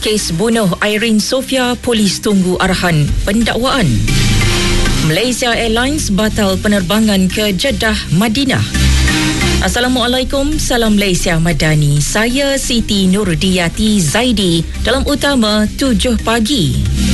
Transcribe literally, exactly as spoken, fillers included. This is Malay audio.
Kes bunuh Irene Sofia, polis tunggu arahan pendakwaan. Malaysia Airlines batal penerbangan ke Jeddah, Madinah. Assalamualaikum, salam Malaysia Madani. Saya Siti Nurdiyati Zaidi dalam utama tujuh pagi.